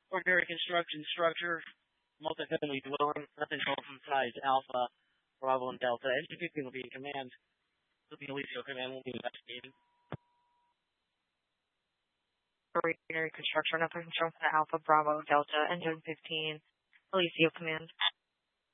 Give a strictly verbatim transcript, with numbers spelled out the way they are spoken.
Ordinary construction structure, multifamily dwelling, nothing else from size Alpha, Bravo, and Delta. Engine fifteen will be in command. Will be Alicio command. Will be investigating. Ordinary construction, nothing from Alpha, Bravo, Delta, Engine fifteen, Alicio command.